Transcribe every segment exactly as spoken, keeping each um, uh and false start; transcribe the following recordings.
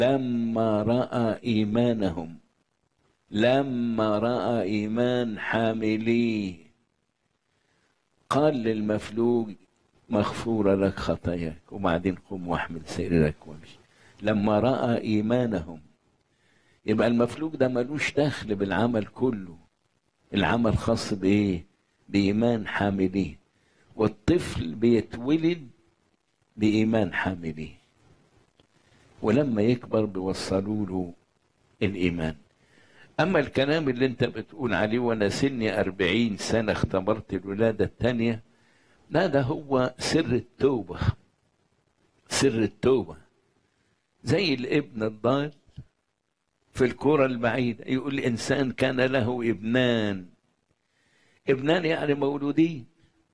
لما رأى إيمانهم، لما رأى إيمان حامليه قال للمفلوج مغفورة لك خطاياك، وبعدين قم واحمل سريرك وامشي. لما رأى إيمانهم، يبقى المفلوج ده ملوش دخل بالعمل كله، العمل خاص بإيه؟ بإيمان حامليه، والطفل بيتولد بإيمان حامليه، ولما يكبر بيوصلوا له الإيمان. أما الكلام اللي أنت بتقول عليه وأنا سني أربعين سنة اختبرت الولادة الثانية، لا، ده هو سر التوبة، سر التوبة. زي الابن الضال في الكرة البعيدة، يقول الإنسان كان له ابنان، ابنان يعني مولودين،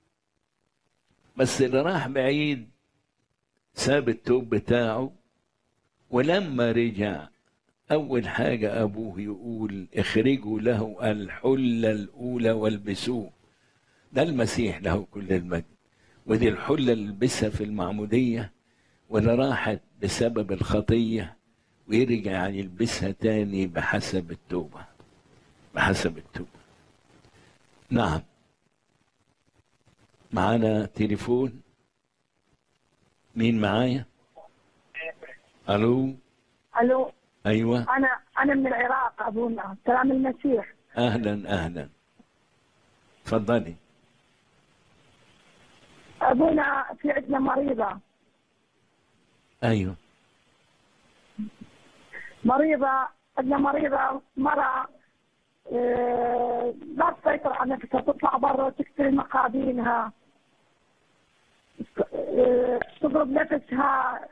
بس اللي راح بعيد ساب التوب بتاعه، ولما رجع أول حاجة أبوه يقول اخرجوا له الحلة الأولى والبسوه. ده المسيح له كل المجد، ودي الحلة اللي لبسها في المعمودية، ولا راحت بسبب الخطية، ويرجع يلبسها تاني بحسب التوبة، بحسب التوبة. نعم، معانا تليفون. مين معايا؟ الو. الو. ايوه، انا انا من العراق ابونا، سلام المسيح. اهلا اهلا، تفضلي. ابونا في عندنا مريضه، ايوه، مريضه عندنا مريضه مرة آه، لا تسيطر على نفسها، تطلع برا وتكسر مقادينها، آه، تضرب نفسها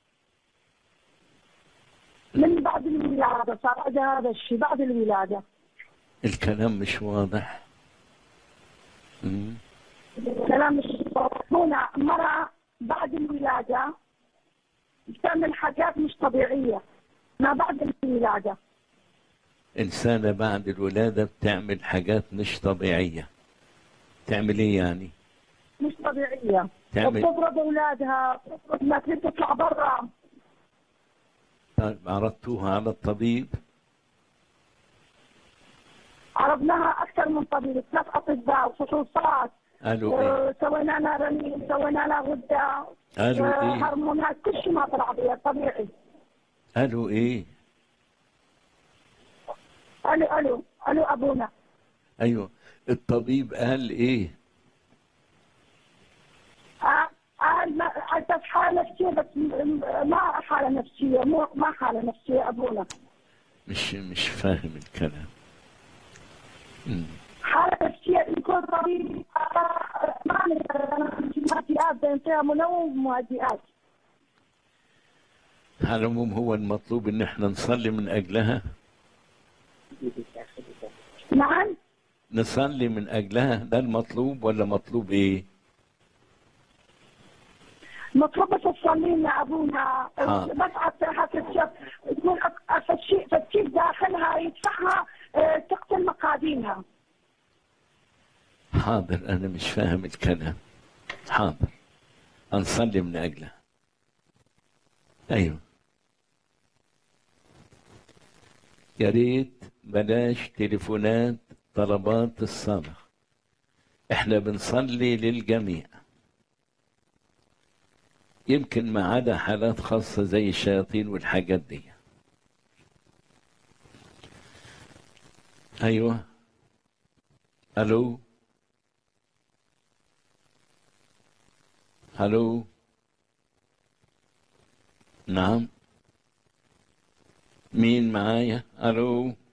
من بعد الولاده، صار عندها هذا الشيء بعد الولاده. الكلام مش واضح. مم. كلام مش هنا. مرة بعد الولاده بتعمل حاجات مش طبيعيه ما بعد الولاده. إنسانة بعد الولادة بتعمل حاجات مش طبيعية. تعمل إيه يعني؟ مش طبيعيه، تعمل. بتضرب اولادها، بتضرب ما تريد تطلع برا. طيب عرضتوها على الطبيب؟ عرضناها اكثر من طبيب، ثلاث اطباء وفحوصات، قالوا إيه؟ آه، سوينا لها رنين، سوينا لها غده، قالوا آه، إيه؟ هرمونات، كل شيء ما طلع بها طبيعي. قالوا إيه؟ الو الو الو ابونا. أيوه، الطبيب قال إيه؟ آه، قال ما انت في حاله نفسيه، بس م- ما حاله نفسيه، مو ما حاله نفسيه ابونا. مش مش فاهم الكلام. مم. حاله نفسيه يكون طبيب، آه، ما نقدر مهدئات، بنتها منوم مهدئات. على العموم هو المطلوب إن إحنا نصلي من أجلها. نعم. نصلي من أجلها، ده المطلوب ولا مطلوب إيه؟ مطلوب بس تصلي لنا ابونا، حاضر. بس على تكون الشيء تفكير داخلها يدفعها، آه، تقتل مقادينها. حاضر، أنا مش فاهم الكلام. حاضر، هنصلي من أجلها. أيوه، يا ريت بلاش تليفونات طلبات الصلاة، احنا بنصلي للجميع، يمكن ما عدا حالات خاصة زي الشياطين والحاجات دي. ايوه، الو الو. نعم، مين معايا؟ الو.